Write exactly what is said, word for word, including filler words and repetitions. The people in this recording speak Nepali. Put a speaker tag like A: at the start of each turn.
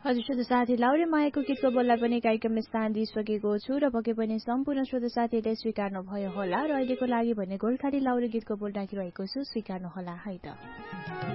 A: हजुर श्रोता साथी लाउरे मायाको गीतको बोललाई पनि कार्यक्रममा स्थान दिइसकेको छु र पक्कै पनि सम्पूर्ण श्रोता साथीहरूले स्वीकार्नु भयो होला र अहिलेको लागि भने गोर्खाली लाउरे गीतको बोल राखिरहेको छु स्वीकार्नु होला है त।